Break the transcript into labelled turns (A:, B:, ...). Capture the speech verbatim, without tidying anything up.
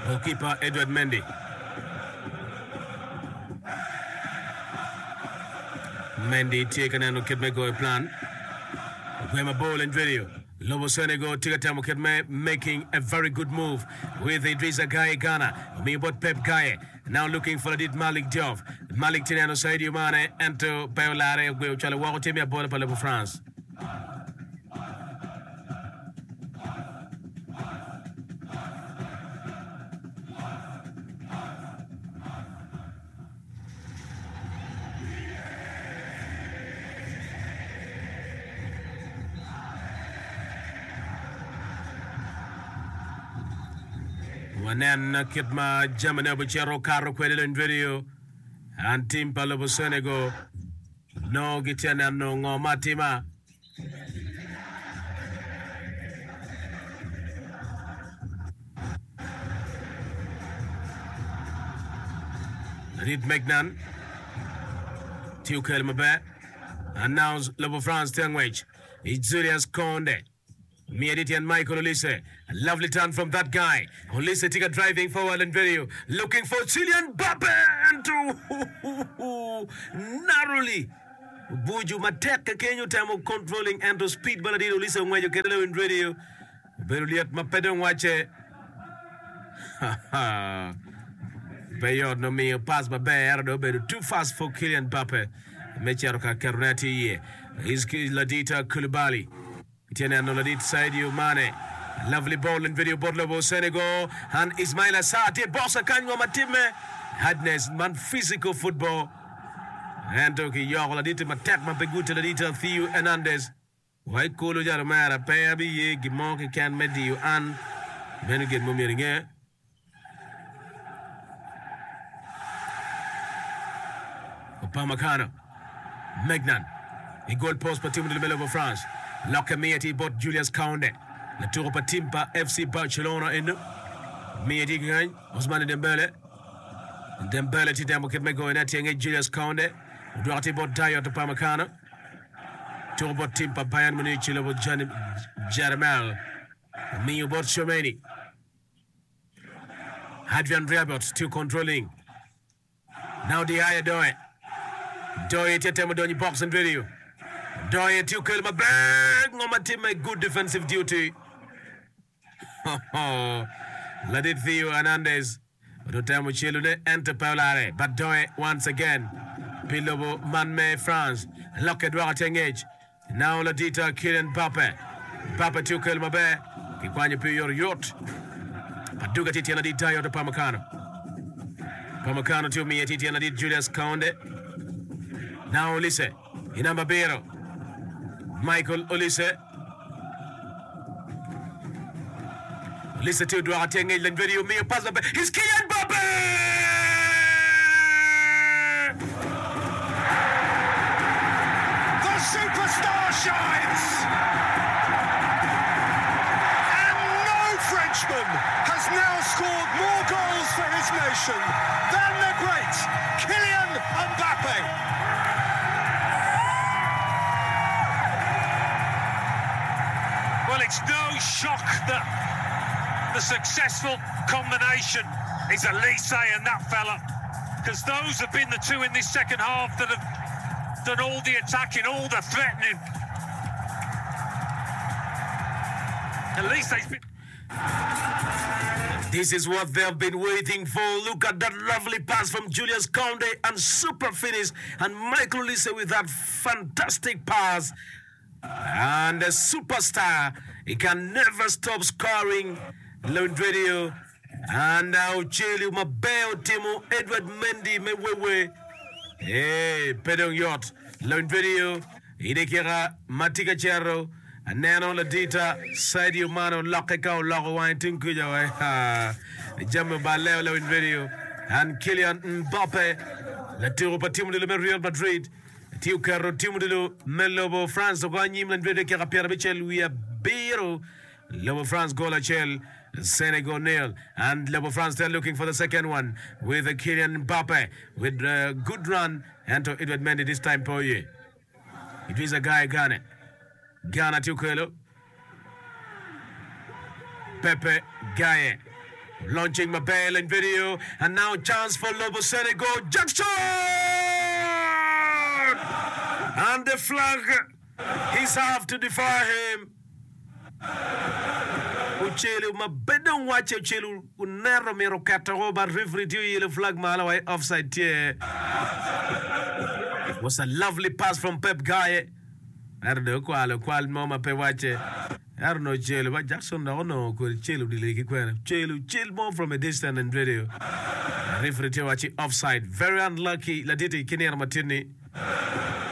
A: Goalkeeper Edward Mendy. Mendy taken and Kidme go plan. Wema ball and video. Lobo Senegal Tigatamo Kidme making a very good move with Idrissa Gueye Ghana. Me bought Pep Gueye. Now looking for Adit Malik Diop. Malik Tinano Sadio Mane and to Paolare Gueochala Wagotimia Bola Palepo France. Wanen kitma jamane buchero karo kwele video antim palo Senegal no gitena no ngomatima Reed Magnan Tuchel Mabe announce Lobo France Tengwich it's Julius Conde Miediti and Michael Olise. A lovely turn from that guy. Olise Tika driving forward and video. Looking for Kylian Mbappe and to narrowly. Buju Mateka Kenyo Tamo controlling and to speed Baladino Olise when you get in radio. Beruliat Mapedon Wache. Ha ha. Bayard no me pass by Bayardo, but too fast for Kylian Mbappe. Mecharoka Karnati. Is Ladita Koulibaly. Tiene Noladit Sadio Mane. Lovely ball and video Lobo Senegal. And Ismaila Sarr. Bossa Kanyo Matime. Hadness man physical football. And Toki Yoladit Matak Mapeguta Ladita Theo Hernandez. Why Kolo Jaromara Payabi Ye Gimonki can Medio and Menuget Mumiringe. Upamecano. Magnan. A goal post for Team de Lobo France. Locke bought Julius Koundé. La Tour Patimpa F C Barcelona in Mieti Gang, Osman Dembele. Dembele to Demo Kemego and Atiang Julius Koundé. Duarte bought Tayo to Upamecano. Tour bought Timpa Bayern Munich, Lobo Jaramel. Mio bought Chomeni. Adrian Rabiot still controlling. Now the Aya Doe. Doe Tetemo Doni box and video. Doye Tuchel Mabeng on my team make good defensive duty. Ladit Theo Hernandez. Rotamo Chilune enter Paolare. But Doye once again. Pilobo Manme France. Lock Edouard Tengage. Now Ladita Kylian Mbappe. Mbappe Tuchel Mabe. Kikwanya Piyor Yacht. Paduga Titi Ladita Yacht Upamecano. Upamecano to me Titi Ladit Julius Koundé. Now Olise. Inamba Bero. Michael Olise. Olise to Duarte and video me a puzzle. He's Kylian Mbappe!
B: The superstar shines! And no Frenchman has now scored more goals for his nation than the great Kylian Mbappe.
C: Well, it's no shock that the successful combination is Olise and that fella, because those have been the two in this second half that have done all the attacking, all the threatening. Olise's been...
A: This is what they've been waiting for. Look at that lovely pass from Julius Koundé and super finish. And Michael Olise with that fantastic pass. And a superstar, he can never stop scoring. Load radio. And now Chelu Mabeo Timo Edward Mendy Mewewe. Hey, Pedong Yacht. Load radio. Idekira Matika Chero. And Nano Ladita Sadio Mano Lokeka Logo Wine Tinkuja. Jamu Baleo Load radio. And Kylian Mbappe. La Turupa Timo de Real Madrid. Tiu Carro Timo de Melobo France. Oganyim Landrede Kerapia Michel. We are Biro. Lobo France goal Achel. Senegal nil. And Lobo France still looking for the second one with Kylian Mbappe with a good run. And to Edward Mendy this time for you. It is a guy Ghana. Ghana Tuchel. Pepe Gueye. Launching Mabel in video, and now chance for Lobo Senegal. Jackson! And the flag, he's half to defy him. Uchelu mabedon wache uchelu unero mero katago ba referee tiu yele flag mala wa offside tie. It was a lovely pass from Pep Gaye. Erdo kwalo kwal mama pe wache. Erno chelu ba Jackson na ono ko chelu dileki kwena. Chelu chill more from a distance and video. Referee tiu wache offside. Very unlucky Laditi Kenya Matini.